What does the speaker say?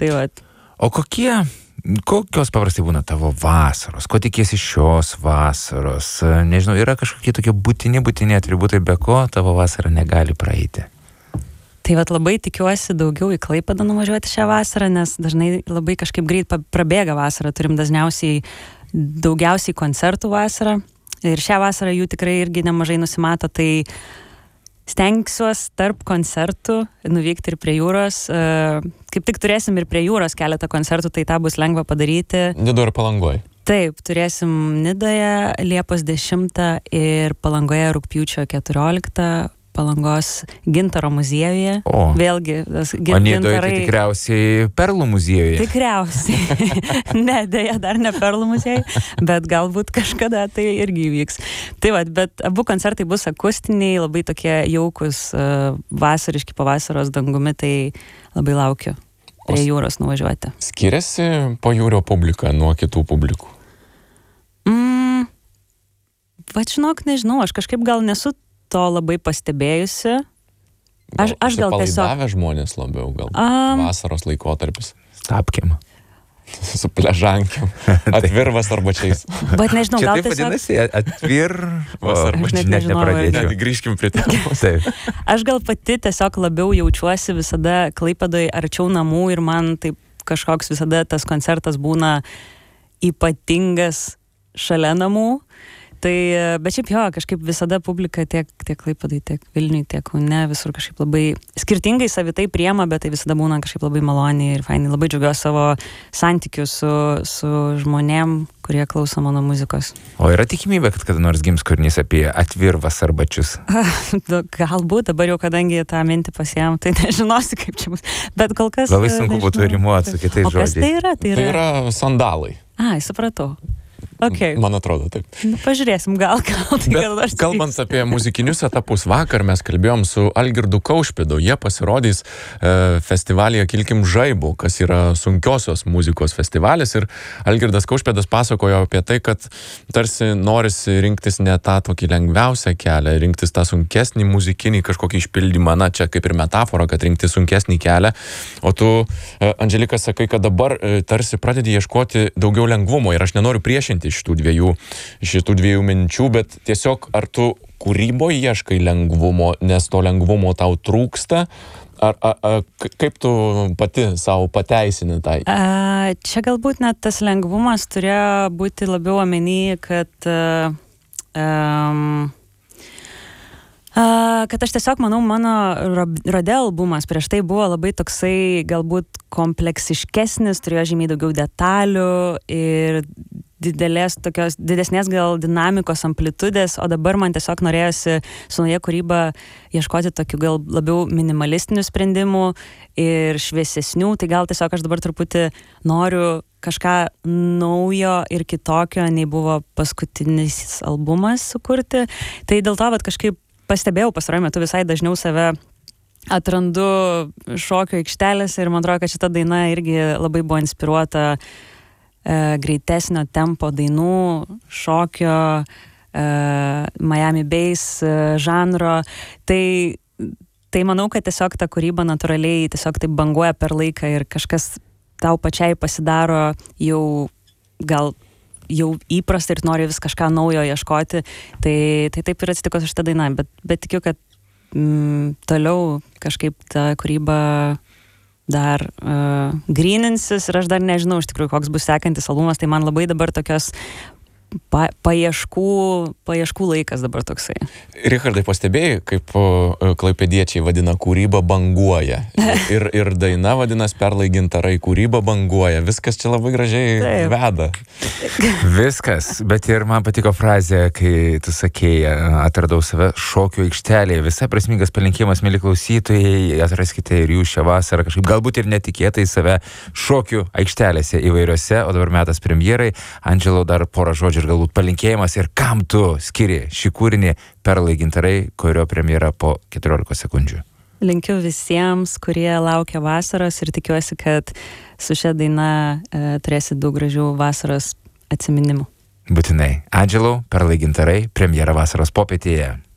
Tai vat. O kokios paprastai būna tavo vasaros? Ko tikiesi šios vasaros? Nežinau, yra kažkokie tokie būtini atributai, be ko tavo vasara negali praeiti? Tai vat labai tikiuosi daugiau į Klaipėdą nuvažiuoti šią vasarą, nes dažnai labai kažkaip greit prabėga vasarą. Turim daugiausiai koncertų vasarą. Ir šią vasarą jų tikrai irgi nemažai nusimato, tai stengsiuos tarp koncertų nuvykti ir prie jūros. Kaip tik turėsim ir prie jūros keletą koncertų, tai tą bus lengva padaryti. Nidoje ir Palangoje. Taip, turėsim Nidoje Liepos 10 ir Palangoje rugpjūčio 14. Palangos Gintaro muziejuje. Vėlgi, o Nidoje tai tikriausiai Perlų muziejuje. Tikriausiai. Ne, dėja, dar ne Perlų muziejuje, bet galbūt kažkada tai irgi įvyks. Tai va, bet abu koncertai bus akustiniai, labai tokie jaukus, vasariški po vasaros dangumi, tai labai laukiu prie jūros nuvažiuoti. Skiriasi pajūrio publika nuo kitų publikų? Va, žinok, nežinau, aš kažkaip gal nesu to labai pastebėjusi. Aš gal tiesiog... Palaidavę žmonės labiau, gal vasaros laikotarpis. Stapkiam. Su pležankiam. Atvirvas arbačiais. Bet nežinau, čia gal taip tiesiog... vadinasi, atvirvas arbačiais. Net nepradėčiau. Grįžkim prie temos. Aš gal pati tiesiog labiau jaučiuosi visada Klaipėdoje arčiau namų ir man taip kažkoks visada tas koncertas būna ypatingas šalia namų. Tai, bet šiaip kažkaip visada publika tiek Klaipėdai, tiek Vilniui, tiek Kaune, visur kažkaip labai skirtingai savitai priema, bet tai visada būna kažkaip labai maloniai ir fainai. Labai džiaugiuosi savo santykiu su žmonėm, kurie klauso mano muzikos. O yra tikimybė, kad kada nors gims kūrinys apie atvirvas arbačius? Galbūt, dabar jau kadangi tą mintį pasiėm, tai nežinosiu, kaip čia bus. Bet kol kas... Labai sunku būtų rimuoti su kitais žodžiais. O kas tai yra? Tai yra sandalai. Supratau. Okay. Man atrodo taip. Pažiūrėsim, gal tai kalbant apie muzikinius etapus, vakar mes kalbėjom su Algirdu Kaušpėdu. Jie pasirodys festivalyje Kilkim žaibų, kas yra sunkiosios muzikos festivalis. Ir Algirdas Kaušpėdas pasakojo apie tai, kad tarsi norisi rinktis ne tą tokį lengviausią kelią, rinktis tą sunkesnį muzikinį kažkokį išpildymą. Na, čia kaip ir metafora, kad rinkti sunkesnį kelią. O tu, Andželika, sakai, kad dabar tarsi pradedi ieškoti daugiau lengvumo. Ir aš nenoriu priešinti šitų dviejų minčių, bet tiesiog ar tu kūryboje ieškai lengvumo, nes to lengvumo tau trūksta, kaip tu pati savo pateisini tai? Čia galbūt net tas lengvumas turėjo būti labiau omeny, kad aš tiesiog manau, mano Rode albumas prieš tai buvo labai toksai galbūt kompleksiškesnis, turėjo žymiai daugiau detalių ir didesnės gal dinamikos amplitudės, o dabar man tiesiog norėjosi su nauja kūryba ieškoti tokių gal labiau minimalistinių sprendimų ir šviesesnių, tai gal tiesiog aš dabar truputį noriu kažką naujo ir kitokio, nei buvo paskutinis albumas sukurti. Tai dėl to, vat kažkaip pastebėjau pastaruoju metu visai dažniau save atrandu šokio aikštelėse ir man atrodo, kad šita daina irgi labai buvo inspiruota greitesnio tempo dainų, šokio, Miami Bass žanro. Tai manau, kad tiesiog ta kūryba natūraliai tiesiog taip banguoja per laiką ir kažkas tau pačiai pasidaro jau įprasta ir nori vis kažką naujo ieškoti. Tai taip ir atsitiko su šitą dainą, bet tikiu, kad toliau kažkaip ta kūryba dar gryninsis ir aš dar nežinau iš tikrųjų, koks bus sekantis albumas, tai man labai dabar tokios paieškų laikas dabar toksai. Richardai, pastebėjai, kaip klaipėdiečiai vadina kūryba banguoja. Ir daina vadinas Perlai gintarai, kūryba banguoja. Viskas čia labai gražiai veda. Viskas, bet ir man patiko frazė, kai tu sakėjai, atradau save šokio aikštelėje. Visai prasmingas palinkėjimas, mėly klausytojai, atraskite ir jūs šią vasarą kažkaip galbūt ir netikėtai save šokių aikštelėse įvairiose, o dabar metas premjerai. Andželo, dar porą žodžių ir galbūt palinkėjimas ir kam tu skiri šį kūrinį Perlai gintarai, kurio premjera po 14 sekundžių. Linkiu visiems, kurie laukia vasaros ir tikiuosi, kad su šia daina turėsit daug gražių vasaros atsiminimų. Būtinai. Andželo, Perlai gintarai, premjera vasaros popietėje.